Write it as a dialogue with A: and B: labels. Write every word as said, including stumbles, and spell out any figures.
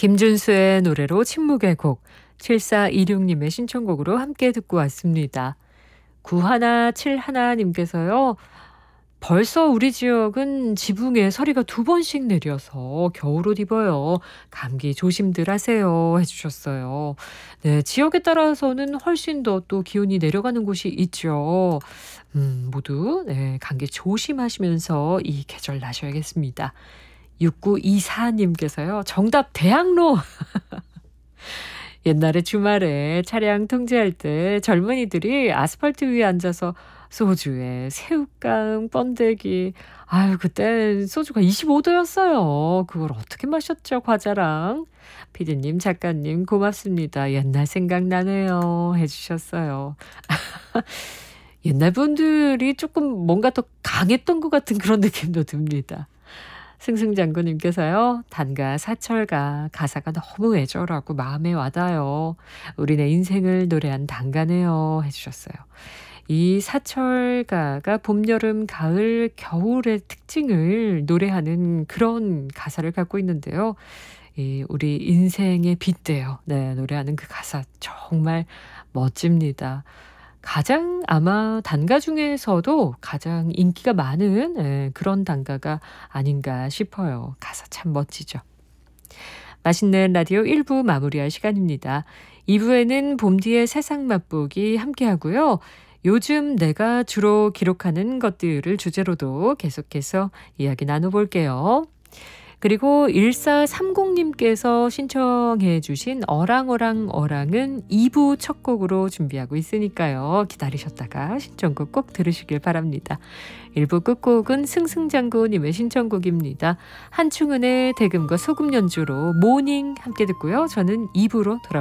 A: 김준수의 노래로 침묵의 곡, 칠사이육님의 신청곡으로 함께 듣고 왔습니다. 구일칠일님께서요. 벌써 우리 지역은 지붕에 서리가 두 번씩 내려서 겨울옷 입어요. 감기 조심들 하세요 해주셨어요. 네, 지역에 따라서는 훨씬 더 또 기온이 내려가는 곳이 있죠. 음, 모두 네, 감기 조심하시면서 이 계절 나셔야겠습니다. 육구이사님께서요. 정답 대학로. 옛날에 주말에 차량 통제할 때 젊은이들이 아스팔트 위에 앉아서 소주에 새우깡, 번데기. 아유, 그땐 소주가 이십오 도였어요. 그걸 어떻게 마셨죠, 과자랑. 피디님, 작가님 고맙습니다. 옛날 생각나네요 해주셨어요. 옛날 분들이 조금 뭔가 더 강했던 것 같은 그런 느낌도 듭니다. 승승장구님께서요. 단가 사철가 가사가 너무 애절하고 마음에 와닿아요. 우리네 인생을 노래한 단가네요 해주셨어요. 이 사철가가 봄, 여름, 가을, 겨울의 특징을 노래하는 그런 가사를 갖고 있는데요. 이 우리 인생의 빗대요. 네, 노래하는 그 가사 정말 멋집니다. 가장 아마 단가 중에서도 가장 인기가 많은 예, 그런 단가가 아닌가 싶어요. 가사 참 멋지죠. 맛있는 라디오 일 부 마무리할 시간입니다. 이 부에는 봄뒤의 세상 맛보기 함께하고요. 요즘 내가 주로 기록하는 것들을 주제로도 계속해서 이야기 나눠볼게요. 그리고 일사삼공님께서 신청해 주신 어랑어랑 어랑은 이 부 첫 곡으로 준비하고 있으니까요. 기다리셨다가 신청곡 꼭 들으시길 바랍니다. 일 부 끝곡은 승승장구님의 신청곡입니다. 한충은의 대금과 소금 연주로 모닝 함께 듣고요. 저는 이 부로 돌아옵니다.